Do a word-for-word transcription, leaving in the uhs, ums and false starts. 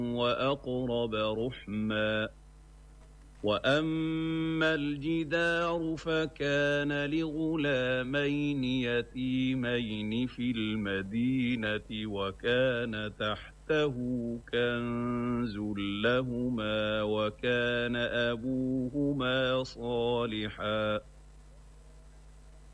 وأقرب رحما وأما الجدار فكان لغلامين يتيمين في المدينة وكان تحته كنز لهما وكان أبوهما صالحا